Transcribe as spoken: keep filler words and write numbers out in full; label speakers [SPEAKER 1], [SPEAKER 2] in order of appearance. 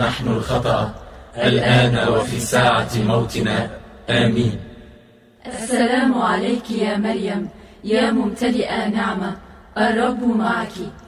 [SPEAKER 1] نحن الخطأ الآن وفي ساعة موتنا، آمين.
[SPEAKER 2] السلام عليك يا مريم، يا ممتلئة نعمة، الرب معك،